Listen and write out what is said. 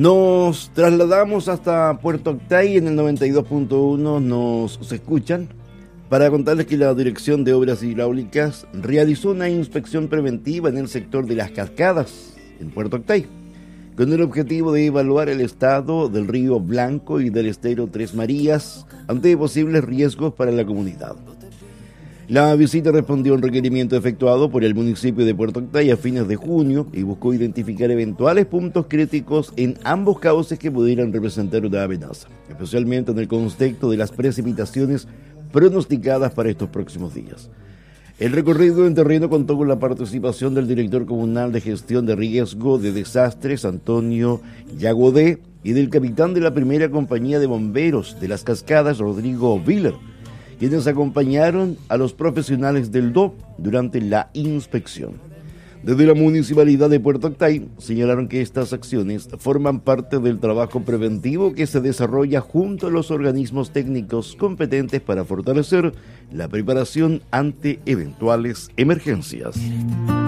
Nos trasladamos hasta Puerto Octay, en el 92.1 nos escuchan, para contarles que la Dirección de Obras Hidráulicas realizó una inspección preventiva en el sector de las cascadas, en Puerto Octay, con el objetivo de evaluar el estado del río Blanco y del estero Tres Marías ante posibles riesgos para la comunidad. La visita respondió a un requerimiento efectuado por el municipio de Puerto Octay a fines de junio y buscó identificar eventuales puntos críticos en ambos cauces que pudieran representar una amenaza, especialmente en el contexto de las precipitaciones pronosticadas para estos próximos días. El recorrido en terreno contó con la participación del director comunal de gestión de riesgo de desastres, Antonio Yagodé, y del capitán de la primera compañía de bomberos de las cascadas, Rodrigo Viller, quienes acompañaron a los profesionales del DOP durante la inspección. Desde la Municipalidad de Puerto Octay señalaron que estas acciones forman parte del trabajo preventivo que se desarrolla junto a los organismos técnicos competentes para fortalecer la preparación ante eventuales emergencias.